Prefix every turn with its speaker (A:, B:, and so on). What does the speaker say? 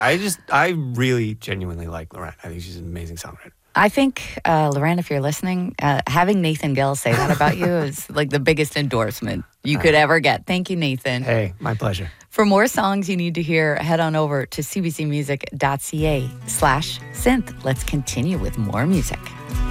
A: I really genuinely like Loren. I think she's an amazing songwriter.
B: I think, Loren, if you're listening, having Nathan Gill say that about you is like the biggest endorsement you could ever get. Thank you, Nathan.
A: Hey, my pleasure.
B: For more songs you need to hear, head on over to cbcmusic.ca/synth. Let's continue with more music.